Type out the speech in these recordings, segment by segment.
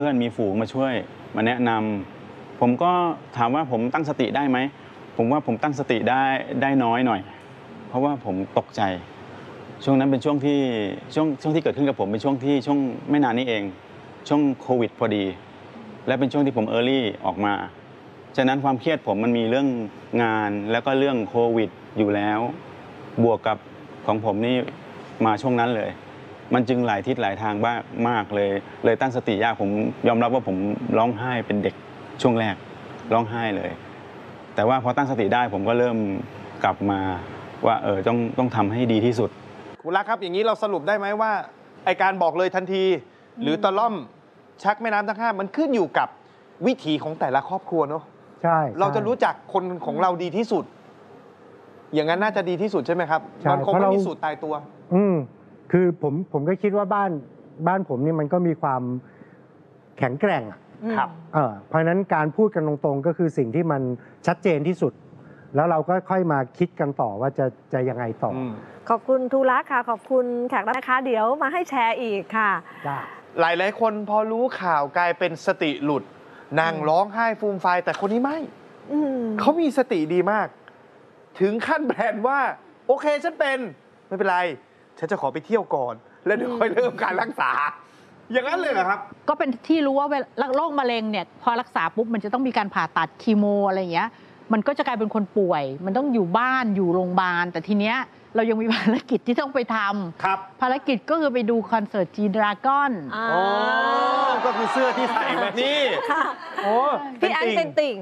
พื่อนมีฝูงมาช่วยมาแนะนำผมก็ถามว่าผมตั้งสติได้ไหมผมว่าผมตั้งสติได้น้อยหน่อยเพราะว่าผมตกใจช่วงนั้นเป็นช่วงที่เกิดขึ้นกับผมเป็นช่วงไม่นานนี้เองช่วงโควิดพอดีและเป็นช่วงที่ผมเออร์ลี่ออกมาฉะนั้นความเครียดผมมันมีเรื่องงานแล้วก็เรื่องโควิดอยู่แล้วบวกกับของผมนี่มาช่วงนั้นเลยมันจึงหลายทิศหลายทางมากเลยตั้งสติยากผมยอมรับว่าผมร้องไห้เป็นเด็กช่วงแรกร้องไห้เลยแต่ว่าพอตั้งสติได้ผมก็เริ่มกลับมาว่าต้องทำให้ดีที่สุดคุณรักครับอย่างนี้เราสรุปได้ไหมว่าไอการบอกเลยทันทีหรือตะล่อมชักแม่น้ำทั้งห้ามันขึ้นอยู่กับวิถีของแต่ละครอบครัวเนาะใช่เราจะรู้จักคนของเราดีที่สุดอย่างนั้นน่าจะดีที่สุดใช่ไหมครับมันคงไม่มีสูตรตายตัวคือผมก็คิดว่าบ้านผมนี่มันก็มีความแข็งแกร่งครับเพราะฉะนั้นการพูดกันตรงๆก็คือสิ่งที่มันชัดเจนที่สุดแล้วเราก็ค่อยมาคิดกันต่อว่าจะยังไงต่อขอบคุณทูรักค่ะขอบคุณแขกรับนะคะเดี๋ยวมาให้แชร์อีกค่ะหลายคนพอรู้ข่าวกลายเป็นสติหลุดนางร้องไห้ฟูมไฟแต่คนนี้ไม่เขามีสติดีมากถึงขั้นแผนว่าโอเคฉันเป็นไม่เป็นไรฉันจะขอไปเที่ยวก่อนแล้วเดี๋ยวค่อยเริ่มการรักษาอย่างนั้นเลยเหรอครับก็เป็นที่รู้ว่าโรคมะเร็งเนี่ยพอรักษาปุ๊บมันจะต้องมีการผ่าตัดคีโมอะไรอย่างเงี้ยมันก็จะกลายเป็นคนป่วยมันต้องอยู่บ้านอยู่โรงพยาบาลแต่ทีเนี้ยเรายังมีภารกิจที่ต้องไปทำครับภารกิจก็คือไปดูคอนเสิร์ตจีดราก้อนก็คือเสื้อที่ใส่แบบนี้โอ้พี่แอนเป็นติ่ง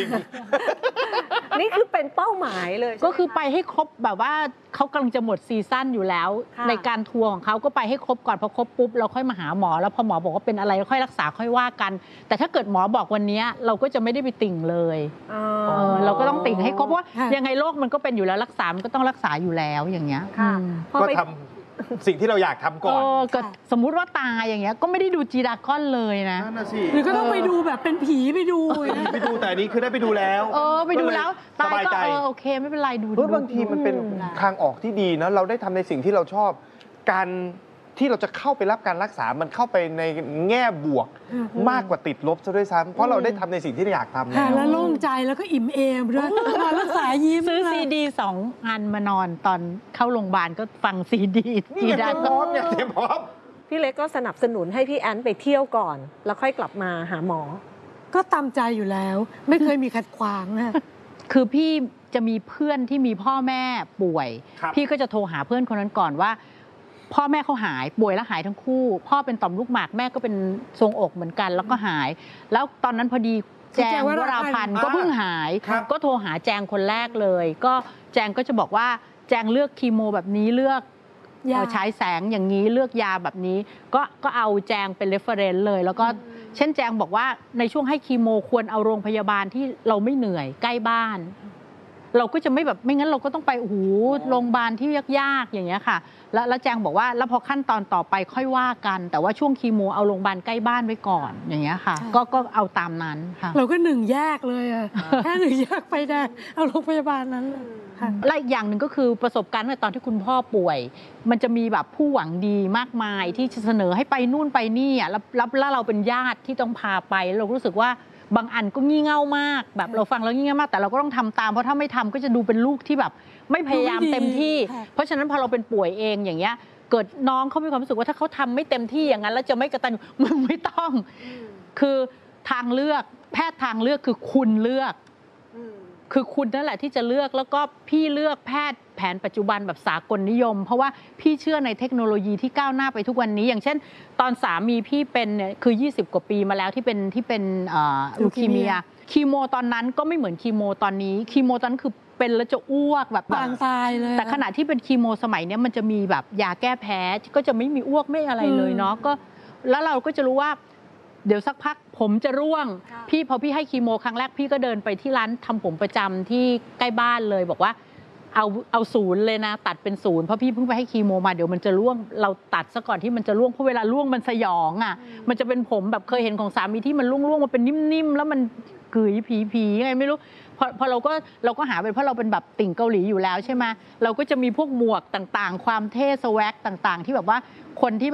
นี่คือเป็นเป้าหมายเลยก็คือไปให้ครบแบบว่าเขากำลังจะหมดซีซั่นอยู่แล้วในการทัวร์ของเขาก็ไปให้ครบก่อนพอครบปุ๊บเราค่อยมาหาหมอแล้วพอหมอบอกว่าเป็นอะไรค่อยรักษาค่อยว่ากันแต่ถ้าเกิดหมอบอกวันนี้เราก็จะไม่ได้ไปติ่งเลยเราก็ต้องติ่งให้ครบว่ายังไงโรคมันก็เป็นอยู่แล้วรักษามันก็ต้องรักษาอยู่แล้วอย่างเงี้ยก็ทำสิ่งที่เราอยากทำก่อนก็สมมุติว่าตายอย่างเงี้ยก็ไม่ได้ดูจีดากอนเลยนะนั่นสิหรือก็ต้องไปดูแบบเป็นผีไปดูแต่นี้คือได้ไปดูแล้วไปดูแล้วตายก็โอเคไม่เป็นไรดูเพราะบางทีมันเป็นทางออกที่ดีนะเราได้ทำในสิ่งที่เราชอบการที่เราจะเข้าไปรับการรักษามันเข้าไปในแง่บวกมากกว่าติดลบซะด้วยซ้ำเพราะเราได้ทำในสิ่งที่เราอยากทำแล้วโล่งใจแล้วก็อิ่มเอมด้วยมารักษายิ้มซื้อซีดี2 อันมานอนตอนเข้าโรงพยาบาลก็ฟังซีดีจีดาก้อนเนี่ยเตรียมพร้อมพี่เล็กก็สนับสนุนให้พี่แอนไปเที่ยวก่อนแล้วค่อยกลับมาหาหมอก็ตามใจอยู่แล้วไม่เคยมีขัดขวางนะคือพี่จะมีเพื่อนที่มีพ่อแม่ป่วยพี่ก็จะโทรหาเพื่อนคนนั้นก่อนว่าพ่อแม่เขาหายป่วยแล้วหายทั้งคู่พ่อเป็นต่อมลูกหมากแม่ก็เป็นทรวงอกเหมือนกันแล้วก็หายแล้วตอนนั้นพอดีแจงวราพันธ์ก็เพิ่งหายก็โทรหาแจงคนแรกเลยก็แจงก็จะบอกว่าแจงเลือกคีโมแบบนี้เลือกฉายแสงอย่างนี้เลือกยาแบบนี้ก็เอาแจงเป็นเรฟเฟอเรนซ์เลยแล้วก็เช่นแจงบอกว่าในช่วงให้คีโมควรเอาโรงพยาบาลที่เราไม่เหนื่อยใกล้บ้านเราก็จะไม่แบบไม่งั้นเราก็ต้องไปโรงพยาบาลที่ยากๆอย่างเงี้ยค่ะแล้วแจงบอกว่าแล้วพอขั้นตอนต่อไปค่อยว่ากันแต่ว่าช่วงคีโมเอาโรงพยาบาลใกล้บ้านไว้ก่อนอย่างเงี้ยค่ะก็เอาตามนั้นค่ะเราก็1 แยกเลยอะแค่1 แยกไปได้เอาโรงพยาบาลนั้นและอีกอย่างหนึ่งก็คือประสบการณ์ตอนที่คุณพ่อป่วยมันจะมีแบบผู้หวังดีมากมายที่จะเสนอให้ไปนู่นไปนี่อ่ะแล้วเราเป็นญาติที่ต้องพาไปเรารู้สึกว่าบางอันก็งี่เง่ามากแบบเราฟังแล้วงี่เง่ามากแต่เราก็ต้องทำตามเพราะถ้าไม่ทำก็จะดูเป็นลูกที่แบบไม่พยายามเต็มที่เพราะฉะนั้นพอเราเป็นป่วยเองอย่างเงี้ยเกิดน้องเขามีความรู้สึกว่าถ้าเขาทำไม่เต็มที่อย่างนั้นแล้วจะไม่กตัญญูมึงไม่ต้องคือทางเลือกแพทย์ทางเลือกคือคุณเลือกคือคุณนั่นแหละที่จะเลือกแล้วก็พี่เลือกแพทย์แผนปัจจุบันแบบสากลนิยมเพราะว่าพี่เชื่อในเทคโนโลยีที่ก้าวหน้าไปทุกวันนี้อย่างเช่นตอนสามีพี่เป็นเนี่ยคือ20 กว่าปีมาแล้วที่เป็นลูคีเมียคีโมตอนนั้นก็ไม่เหมือนคีโมตอนนี้คีโมตอนนั้นคือเป็นแล้วจะอ้วกแบบปางตายเลยแต่ขณะที่เป็นคีโมสมัยนี้มันจะมีแบบยาแก้แพ้ก็จะไม่มีอ้วกไม่อะไรเลยเนาะก็แล้วเราก็จะรู้ว่าเดี๋ยวสักพักผมจะร่วงพอพี่ให้คีโมครั้งแรกพี่ก็เดินไปที่ร้านทำผมประจำที่ใกล้บ้านเลยบอกว่าเอา0เลยนะตัดเป็น0เพราะพี่เพิ่งไปให้คีโมมาเดี๋ยวมันจะร่วงเราตัดซะก่อนที่มันจะร่วงเพราะเวลาร่วงมันสยองอ่ะมันจะเป็นผมแบบเคยเห็นของสามีที่มันร่วงมาเป็นนิ่มๆแล้วมันกุ๋ยผีไงไม่รู้พอเราก็หาเป็นเพราะเราเป็นแบบติ่งเกาหลีอยู่แล้วใช่ไหมเราก็จะมีพวกหมวกต่างๆความเท่สแวกต่างๆที่แบบว่าคนที่แบบ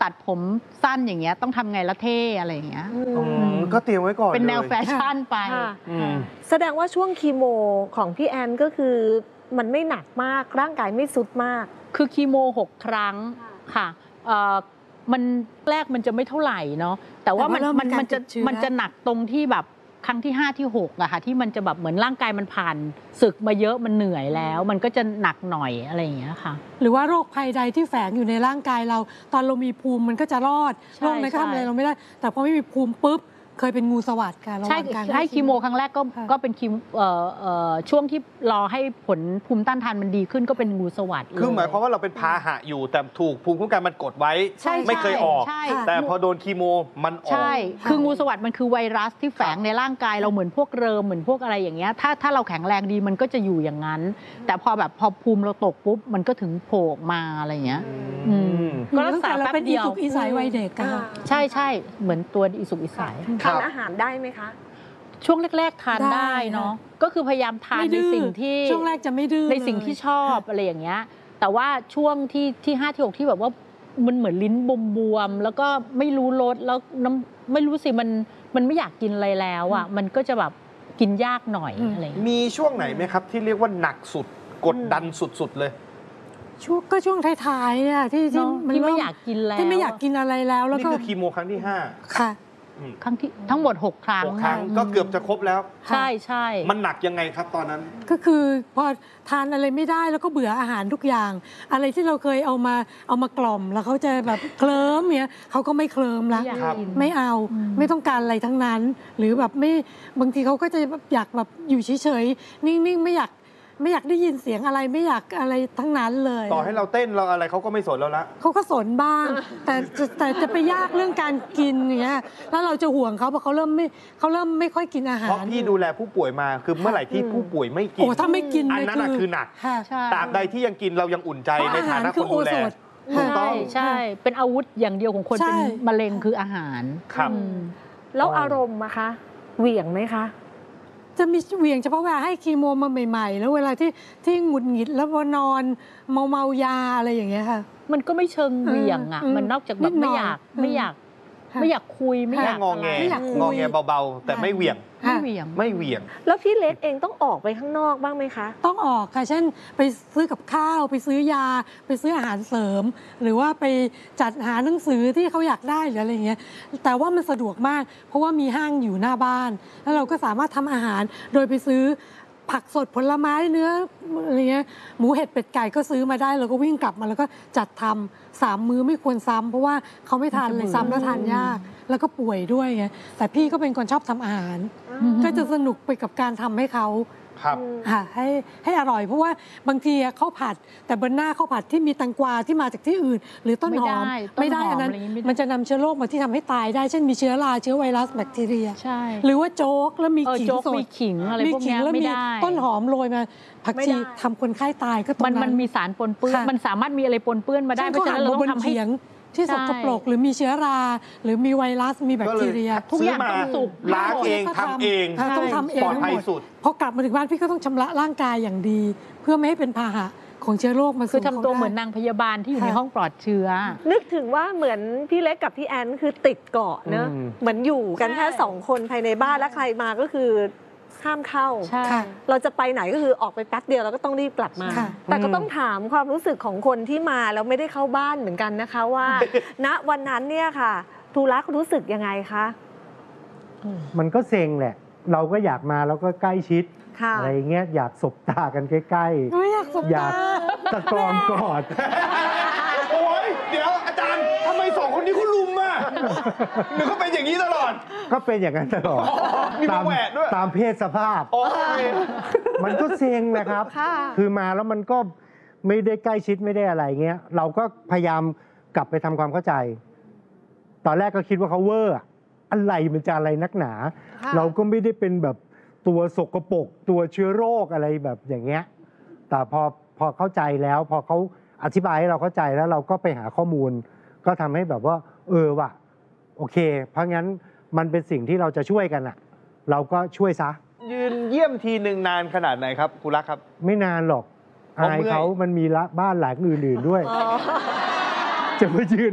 ตัดผมสั้นอย่างเงี้ยต้องทำไงละเท่อะไรอย่างเงี้ยก็เตรียมไว้ก่อนเป็นแนวลยแฟชั่นไปค่ะอืมแสดงว่าช่วงคีโมของพี่แอนก็คือมันไม่หนักมากร่างกายไม่สุดมากคือคีโม6 ครั้งค่ะมันแรกมันจะไม่เท่าไหร่เนาะแต่ว่าแต่ว่าเริ่มมีการจะติดเชื้อมันจะหนักตรงที่แบบครั้งที่ 5 ที่6อะค่ะที่มันจะแบบเหมือนร่างกายมันผ่านศึกมาเยอะมันเหนื่อยแล้ว มันก็จะหนักหน่อยอะไรอย่างเงี้ยค่ะหรือว่าโรคภัยใดที่แฝงอยู่ในร่างกายเรา ตอนเรามีภูมิมันก็จะรอดใช่โรคนั้นก็ทำอะไรใช่เราไม่ได้ แต่พอไม่มีภูมิปุ๊บเคยเป็นงูสวัสด์ค่ะระหใช่ว่างการให้คีโมครั้งแรกก็ค่ะก็เป็นคีโมช่วงที่รอให้ผลภูมิต้านทานมันดีขึ้นก็เป็นงูสวัสด์คือหมายความเลว่าเราเป็นพาหะอยู่แต่ถูกภูมิคุ้มกันมันกดไว้ใช่ไม่เคยออกใช่แต่พอโดนคีโมมันออกใช่ คืองูสวัสด์มันคือไวรัสที่แฝงในร่างกายเราเหมือนพวกเริมเหมือนพวกอะไรอย่างเงี้ยถ้าเราแข็งแรงดีมันก็จะอยู่อย่างนั้น แต่พอภูมิเราตกปุ๊บมันก็ถึงโผล่ออกมาอะไรอย่างเงี้ย อืมก็รักษาแล้วเป็นอีสุกอีใสวัยเด็กกันค่ะใช่ใช่เหมือนตัวอิสุกอิสัยครัทานบอาหารได้ไหมคะช่วงแรก ๆ ทานได้ได้เนาะค่ะก็คือพยายามทานไม่ในดื้อสิ่งที่ช่วงแรกจะไม่ดื้อในสิ่งเลยที่ชอบอะไรอย่างเงี้ย แต่ว่าช่วงที่5 ที่ 6ที่แบบว่ามันเหมือนลิ้นบวมๆแล้วก็ไม่รู้รสแล้วไม่รู้สิมันไม่อยากกินอะไรแล้วอ่ะมันก็จะแบบกินยากหน่อยอะไรอย่างเงี้ยมีช่วงไหนไหมครับ ที่เรียกว่าหนักสุดกดดันสุดๆเลยช่วงท้ายๆเนี่ยที่เนอะที่ไม่เริ่อยากกินแล้วที่ไม่อยากกินอะไรแล้วแล้วนี่ก็คือคีโมครั้งที่ค่ะครั้งที่ทั้งหมด6 ครั้ง 6 ครั้งก็เกือบจะครบแล้วใช่ใช่มันหนักยังไงครับตอนนั้นก็คือพอทานอะไรไม่ได้แล้วก็เบื่ออาหารทุกอย่าง อะไรที่เราเคยเอามากล่อมแล้วเขาจะแบบเคลิ้มเนี้ยเขาก็ไม่เคลิ้มละไม่อยากครับกินไม่เอาอืมไม่ต้องการอะไรทั้งนั้น หรือแบบไม่บางทีเขาก็จะแบบอยากแบบอยู่เฉยๆนิ่งๆไม่อยากได้ยินเสียงอะไรไม่อยากอะไรทั้งนั้นเลยต่อให้เราเต้นเราอะไรเขาก็ไม่สนเราละเขาก็สนบ้าง แต่จะไปยากเรื่องการกินอย่างเงี้ยแล้วเราจะห่วงเขาเพราะเขาเริ่มไม่ค่อยกินอาหารเพราะพี่ดูแลผู้ป่วยมาคือเมื่อไหร่ที่ผู้ป่วยไม่กินโอ้ถ้าไม่กินอันนั้นน่ะคือหนักค่ะใช่ตราบใดที่ยังกินเรายังอุ่นใจเพราะในอาฐาหารนะคืคอน โอดูแลสถถูกต้ใช่องใช่ เป็นอาวุธอย่างเดียวของคนใช่เป็นมะเร็งคืออาหารครับอืมแล้วอารมณ์อะคะ เหวี่ยงไหมคะจะมีเหวี่ยงเฉพาะเวลาให้คีโมมาใหม่ๆ แล้วเวลาที่หงุดหงิดแล้วพอนอนเมายาอะไรอย่างเงี้ยค่ะมันก็ไม่เชิงเหวี่ยงอ่ะอืมมันนอกจากแบบนิดหน่ไม่อยอยากอืมไม่อยากค่ะไม่อยากคุยไม่อแค่ยากงอแงไม่อยากคุยงอแงเบาๆ แต่ไม่เหวี่ยงไม่เหวี่ยงไม่เหวี่ยงแล้วพี่เล็กเองต้องออกไปข้างนอกบ้างไหมคะต้องออกค่ะเช่นไปซื้อกับข้าวไปซื้อยา ไปซื้ออาหารเสริม หรือว่าไปจัดหาหนังสือที่เขาอยากได้หรืออะไรอย่างเงี้ยแต่ว่ามันสะดวกมาก เพราะว่ามีห้างอยู่หน้าบ้าน แล้วเราก็สามารถทำอาหารโดยไปซื้อผักสดผลไม้เนื้ออะไรเงี้ยหมูเห็ดเป็ดไก่ก็ซื้อมาได้แล้วก็วิ่งกลับมาแล้วก็จัดทำ3 มื้อไม่ควรซ้ำเพราะว่าเขาไม่ทานเลยซ้ำแล้วทานยาก แล้วก็ป่วยด้วยไงแต่พี่ก็เป็นคนชอบทำอาหารอืมก็จะสนุกไปกับการทำให้เขาครับค่ะให้อร่อยเพราะว่าบางทีข้าวผัด แต่บนหน้าข้าวผัดที่มีแตงกวาที่มาจากที่อื่น หรือต้นหอมไม่ได้อันนั้นต้นหอมอะไรอย่างงี้ไม่ได้มันจะนำเชื้อโรคมาที่ทำให้ตายได้ เช่นมีเชื้อราเชื้อไวรัสแบคทีเรียใช่หรือว่าโจ๊กแล้วมีขิงขิงโจ๊กสดมีขิงอะไรพวกเนี้ยแล้วไม่มีได้ต้นหอมโรยมาผักไม่ชีได้ทำคนไข้ตายก็ตรงมันนั้นมีสารปนเปื้อนค่ะมันสามารถมีอะไรปนเปื้อนมาได้ช่นเพราะฉะนั้นเราต้องทำให้เขียงที่สกปรกหรือมีเชื้อรา หรือมีไวรัสมีแบคทีเรียทุกอย่างซื้อมาต้องสุกล้างเองทำเองค่ะต้องทำเองปลอดภัยทั้งหมสุดพอกลับมาถึงบ้านพี่ก็ต้องชำระร่างกายอย่างดี เพื่อไม่ให้เป็นพาหะของเชื้อโรคมาสู่คือทำตัวขาได้เหมือนนางพยาบาลที่อยู่ในค่ะห้องปลอดเชื้อนึกถึงว่าเหมือนพี่เล็กกับพี่แอนคือติดเกาะเนอะอืมเหมือนอยู่กันแค่ใช่ 2 คนภายในบ้านและใครมาก็คือห้ามเข้าใช่ค่ะเราจะไปไหนก็คือออกไปแป๊บเดียวแล้วก็ต้องรีบกลับมาค่ะแต่ก็ต้องถามความรู้สึกของคนที่มาแล้วไม่ได้เข้าบ้านเหมือนกันนะคะว่า ณวันนั้นเนี่ยค่ะทูรักรู้สึกยังไงคะมันก็เซ็งแหละ เราก็อยากมาแล้วก็ใกล้ชิดค่ะอะไรเงี้ยอยากสบตากันใกล้ไม่อยากสบๆ อยาตากตะกอมกอดโอ้ยเดี๋ยวอาจารย์ทำไม2 คนนี้เขาลุมอ่ะหรือเขาเป็นอย่างนี้ตลอดก็เป็นอย่างนั้นตลอดมีมาแหวะด้วยตามเพศสภาพโอ้ยมันก็เซ็งแหละครับค่ะคือมาแล้วมันก็ไม่ได้ใกล้ชิดไม่ได้อะไรเงี้ย เราก็พยายามกลับไปทำความเข้าใจ ตอนแรกก็คิดว่าเขาเวอร์อะอะไรมันจะอะไรนักหนาค่ะเราก็ไม่ได้เป็นแบบตัวสกปรกตัวเชื้อโรคอะไรแบบอย่างเงี้ย แต่พอเข้าใจแล้ว พอเขาอธิบายให้เราเข้าใจแล้วเราก็ไปหาข้อมูล ก็ทำให้แบบว่า ว่ะโอเค เพราะงั้นมันเป็นสิ่งที่เราจะช่วยกันอะเราก็ช่วยซะยืนเยี่ยมทีหนึ่งนานขนาดไหนครับครูรักครับไม่นานหรอกเพราะอายเมื่อยเขามันมีบ้านหลังอื่นๆด้วย จะมายืนแบบ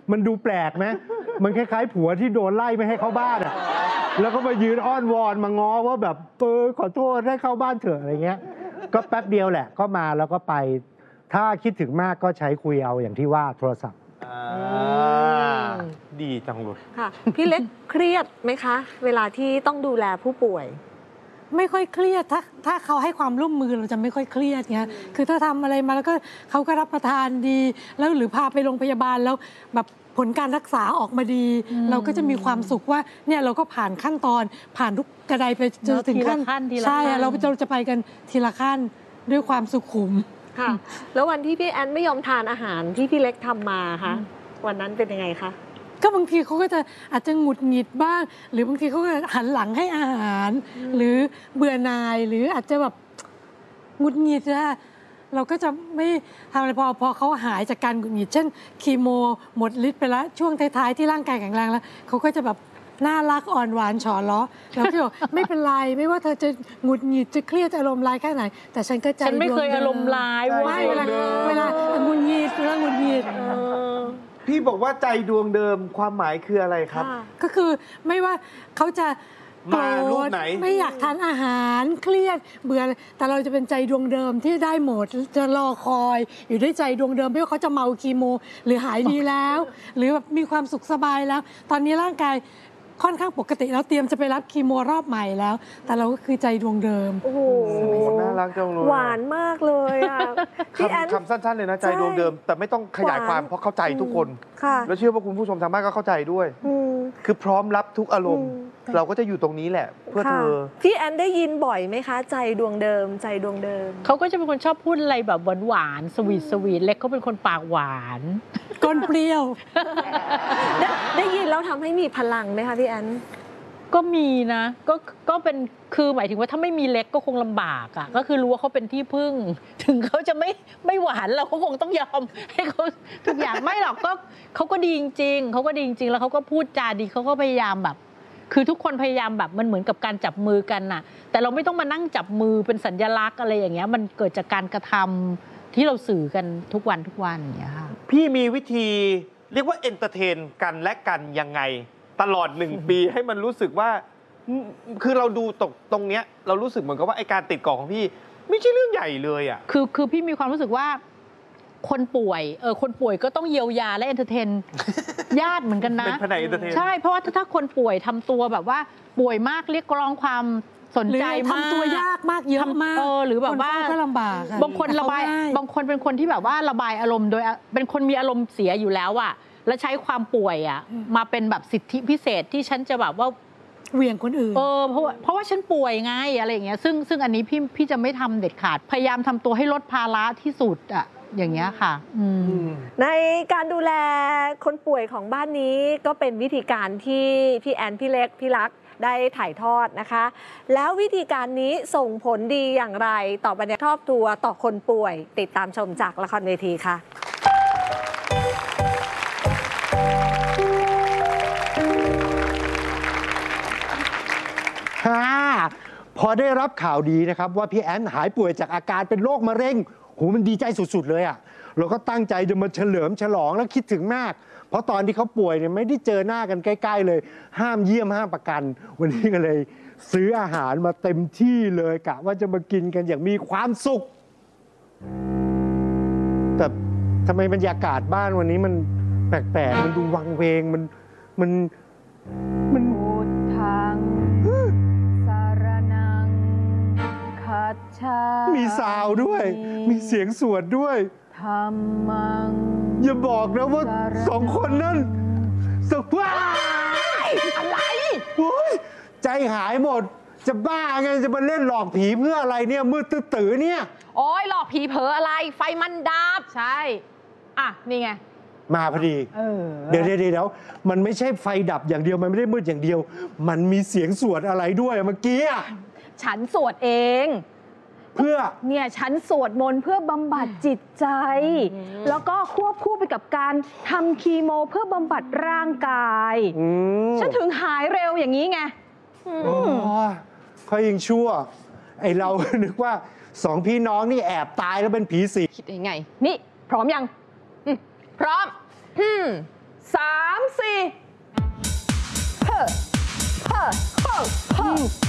มันดูแปลกไหมมันคล้ายๆผัวที่โดนไล่ไม่ให้เข้าบ้านอ่ะแล้วก็มายืนอ้อนวอนมาง้อว่าแบบขอโทษให้เข้าบ้านเถอะอะไรเงี้ยก็แป๊บเดียวแหละก็มาแล้วก็ไป ถ้าคิดถึงมากก็ใช้คุยเอาอย่างที่ว่าโทรศัพท์ดีจังเลยค่ะพี่เล็กเครียดไหมคะ เวลาที่ต้องดูแลผู้ป่วยไม่ค่อยเครียดถ้าเขาให้ความร่วมมือเราจะไม่ค่อยเครียดเงี้ยคือถ้าทำอะไรมาแล้วก็เขาก็รับประทานดีแล้วหรือพาไปโรงพยาบาลแล้วแบบผลการรักษาออกมาดี เราก็จะมีความสุขว่าเนี่ยเราก็ผ่านขั้นตอนผ่านทุกกระไดไปจนถึงขั้นใช่เราจะไปกันทีละขั้นด้วยความสุขุมค่ะแล้ววันที่พี่แอนไม่ยอมทานอาหารที่พี่เล็กทำมาคะวันนั้นเป็นยังไงคะก็บางทีเขาก็จะอาจจะหงุดหงิดบ้าง หรือบางทีเขาก็หันหลังให้อาหาร หรือเบื่อหน่ายหรืออาจจะแบบหงุดหงิดนะเราก็จะไม่ทำอะไรพอเขาหายจากการหงุดหงิดเช่นคีโมหมดฤทธิ์ไปแล้วช่วงท้ายๆที่ร่างกายแข็งแรงแล้วเขาก็จะแบบน่ารักอ่อนหวานฉอล้อเราก็บอกไม่เป็นไรไม่ว่าเธอจะหงุดหงิดจะเครียดอารมณ์ร้ายแค่ไหนแต่ฉันก็ใจฉันไม่เคยอารมณ์ร้ายไม่เวลาหงุดหงิดหงุดหงิดพี่บอกว่าใจดวงเดิมความหมายคืออะไรครับก็คือไม่ว่าเขาจะมารูปไหนไม่อยากทานอาหารเครียดเบื่อแต่เราจะเป็นใจดวงเดิมที่ได้หมดจะรอคอยอยู่ด้วยใจดวงเดิมไม่ว่าเขาจะเมาคีโมหรือหายดีแล้ว หรือแบบมีความสุขสบายแล้วตอนนี้ร่างกายค่อนข้างปกติแล้วเตรียมจะไปรับคีโมรอบใหม่แล้วแต่เราก็คือใจดวงเดิมโอ้โหน่ารักจังเลยหวานมากเลยอ่ะคำสั้นๆเลยนะใจดวงเดิมแต่ไม่ต้องขยายความเพราะเข้าใจทุกคนแล้วเชื่อว่าคุณผู้ชมทางบ้านก็เข้าใจด้วยคือพร้อมรับทุกอารมณ์เราก็จะอยู่ตรงนี้แหละเพื่อเธอพี่แอนได้ยินบ่อยไหมคะใจดวงเดิมใจดวงเดิมเขาก็จะเป็นคนชอบพูดอะไรแบบหวานๆสวีทเล็กเขาเป็นคนปากหวานก้นเปรี้ยวได้ยินแล้วทำให้มีพลังไหมคะพี่แอนก็มีนะก็เป็นคือหมายถึงว่าถ้าไม่มีเล็กก็คงลำบากอ่ะก็คือรู้ว่าเขาเป็นที่พึ่งถึงเขาจะไม่หวานเราก็คงต้องยอมให้เขาทุกอย่างไม่หรอกก็เขาก็ดีจริงๆเขาก็ดีจริงๆแล้วเขาก็พูดจาดีเขาก็พยายามแบบคือทุกคนพยายามแบบมันเหมือนกับการจับมือกันน่ะแต่เราไม่ต้องมานั่งจับมือเป็นสัญลักษณ์อะไรอย่างเงี้ยมันเกิดจากการกระทำที่เราสื่อกันทุกวันอย่างเงี้ยค่ะพี่มีวิธีเรียกว่าเอนเตอร์เทนกันและกันยังไงตลอด1 ปีให้มันรู้สึกว่าคือเราดูตรงเนี้ยเรารู้สึกเหมือนกับว่าไอการติดเกาะของพี่ไม่ใช่เรื่องใหญ่เลยอ่ะคือพี่มีความรู้สึกว่าคนป่วยก็ต้องเยียวยาและเอนเตอร์เทนญาติเหมือนกันนะเป็นแผนกเอนเตอร์เทนใช่เพราะว่าถ้าคนป่วยทำตัวแบบว่าป่วยมากเรียกร้องความสนใจมากทำตัวยากมากเยอะมากหรือแบบว่าก็ลำบากบางคนระบายบางคนเป็นคนที่แบบว่าระบายอารมณ์โดยเป็นคนมีอารมณ์เสียอยู่แล้วอะแล้วใช้ความป่วยอ่ะมาเป็นแบบสิทธิพิเศษที่ฉันจะแบบว่าเหวี่ยงคนอื่นเพราะว่าฉันป่วยไงอะไรอย่างเงี้ยซึ่งอันนี้พี่จะไม่ทำเด็ดขาดพยายามทำตัวให้ลดภาระที่สุดอ่ะอย่างเงี้ยค่ะในการดูแลคนป่วยของบ้านนี้ก็เป็นวิธีการที่พี่แอนพี่เล็กพี่รักได้ถ่ายทอดนะคะแล้ววิธีการนี้ส่งผลดีอย่างไรต่อบรรยากาศครอบครัวต่อคนป่วยติดตามชมจากละครเวทีค่ะพอได้รับข่าวดีนะครับว่าพี่แอนหายป่วยจากอาการเป็นโรคมะเร็งโหมันดีใจสุดๆเลยอ่ะเราก็ตั้งใจจะมาเฉลิมฉลองแล้วคิดถึงมากเพราะตอนที่เขาป่วยเนี่ยไม่ได้เจอหน้ากันใกล้ๆเลยห้ามเยี่ยมห้ามประกันวันนี้ก็เลยซื้ออาหารมาเต็มที่เลยกะว่าจะมากินกันอย่างมีความสุขแต่ทำไมบรรยากาศบ้านวันนี้มันแปลกๆมันดูวังเวงมันพุทธังสารนังคัจฉามิมีซาวด้วยมีเสียงสวดด้วยธัมมังอย่าบอกนะว่า2 คนนั้นสว้ายอะไรโอ้ยใจหายหมดจะบ้าไงจะมาเล่นหลอกผีเพื่ออะไรเนี่ยมืดตื้อเนี่ยโอ้ยหลอกผีเผลออะไรไฟมันดับใช่อ่ะนี่ไงมาพอดีเดี๋ยวมันไม่ใช่ไฟดับอย่างเดียวมันไม่ได้มืดอย่างเดียวมันมีเสียงสวดอะไรด้วยเมื่อกี้ฉันสวดเองเพื่อเนี่ยฉันสวดมนต์เพื่อบำบัดจิตใจแล้วก็ควบคู่ไปกับการทำคีโมเพื่อบำบัดร่างกายฉันถึงหายเร็วอย่างนี้ไงเขายังชั่วไอเรานึกว่า2 พี่น้องนี่แอบตายแล้วเป็นผีสิงคิดยังไงนี่พร้อมยังพร้อม 3 4เฮ้อเฮ้อเฮ้อเฮ้อ